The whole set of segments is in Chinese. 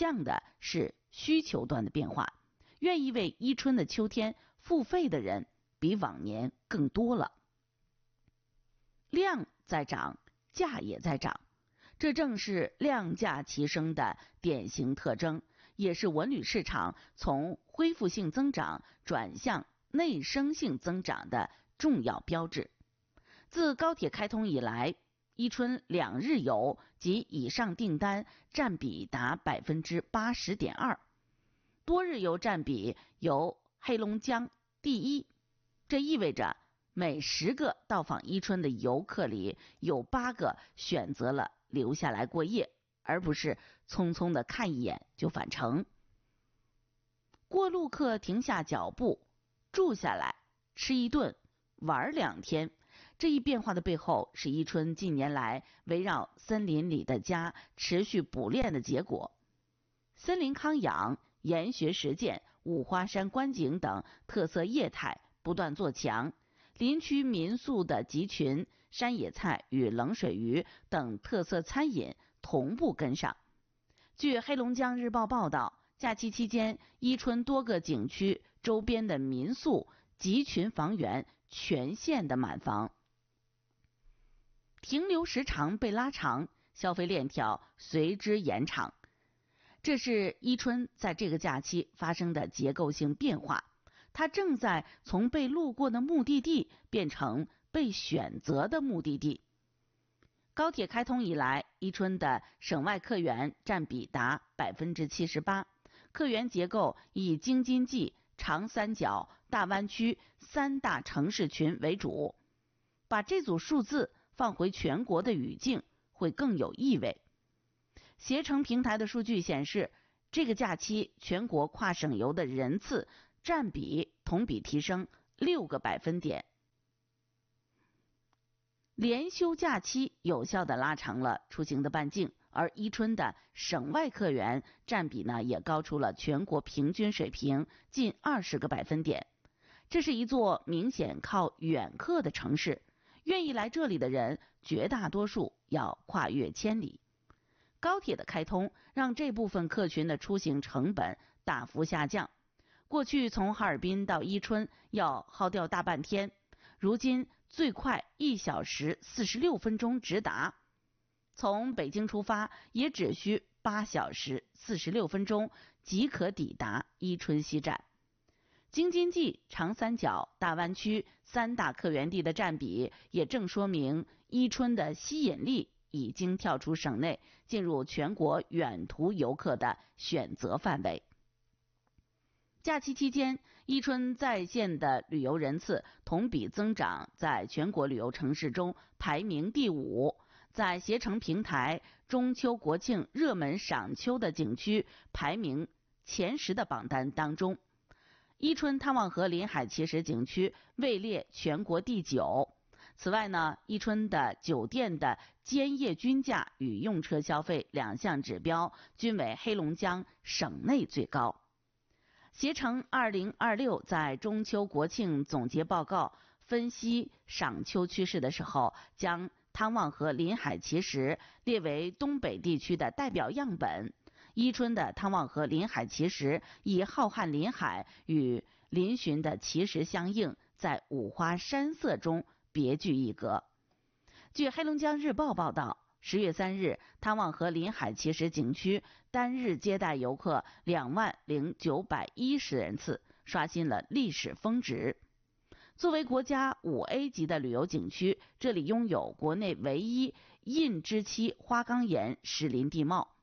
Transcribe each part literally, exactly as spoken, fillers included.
向的是需求端的变化，愿意为伊春的秋天付费的人比往年更多了。量在涨，价也在涨，这正是量价齐升的典型特征，也是文旅市场从恢复性增长转向内生性增长的重要标志。自高铁开通以来，伊春两日游及以上订单占比达 百分之八十点二， 多日游占比由黑龙江第一，这意味着每十个到访伊春的游客里有八个选择了留下来过夜，而不是匆匆的看一眼就返程。过路客停下脚步，住下来，吃一顿，玩两天，这一变化的背后是伊春近年来围绕森林里的家持续补练的结果。森林康养、研学实践、五花山观景等特色业态不断做强，林区民宿的集群、山野菜与冷水鱼等特色餐饮同步跟上。据黑龙江日报报道，假期期间，伊春多个景区周边的民宿集群房源全线的满房，停留时长被拉长，消费链条随之延长。这是伊春在这个假期发生的结构性变化，它正在从被路过的目的地变成被选择的目的地。高铁开通以来，伊春的省外客源占比达 百分之七十八， 客源结构以京津冀、长三角、大湾区三大城市群为主。把这组数字放回全国的语境会更有意味。携程平台的数据显示，这个假期全国跨省游的人次占比同比提升六个百分点。连休假期有效地拉长了出行的半径，而伊春的省外客源占比呢也高出了全国平均水平近二十个百分点。这是一座明显靠远客的城市，愿意来这里的人绝大多数要跨越千里。高铁的开通让这部分客群的出行成本大幅下降，过去从哈尔滨到伊春要耗掉大半天，如今最快一小时四十六分钟直达，从北京出发也只需八小时四十六分钟即可抵达伊春西站。京津冀、长三角、大湾区三大客源地的占比也正说明伊春的吸引力已经跳出省内，进入全国远途游客的选择范围。假期期间，伊春在线的旅游人次同比增长，在全国旅游城市中排名第五，在携程平台中秋国庆热门赏秋的景区排名前十的榜单当中，伊春汤旺河临海奇石景区位列全国第九。此外呢，伊春的酒店的间夜均价与用车消费两项指标均为黑龙江省内最高。携程二零二六在中秋国庆总结报告分析赏秋趋势的时候，将汤旺河临海奇石列为东北地区的代表样本。伊春的汤旺河临海奇石以浩瀚临海与嶙峋的奇石相应，在五花山色中别具一格。据黑龙江日报报道，十月三日，汤旺河临海奇石景区单日接待游客两万零九百一十人次，刷新了历史峰值。作为国家五 A 级的旅游景区，这里拥有国内唯一印支期花岗岩石林地貌。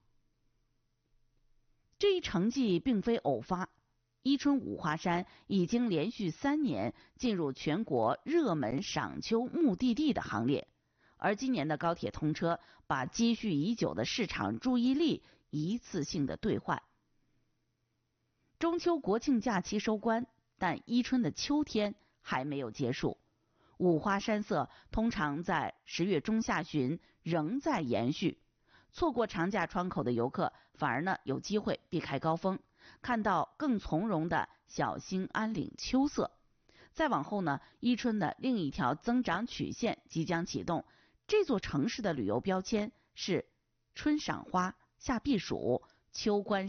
这一成绩并非偶发，伊春五花山已经连续三年进入全国热门赏秋目的地的行列，而今年的高铁通车，把积蓄已久的市场注意力一次性的兑换。中秋国庆假期收官，但伊春的秋天还没有结束。五花山色通常在十月中下旬仍在延续，错过长假窗口的游客反而呢有机会避开高峰，看到更从容的小兴安岭秋色。再往后呢，伊春的另一条增长曲线即将启动。这座城市的旅游标签是春赏花、夏避暑、秋观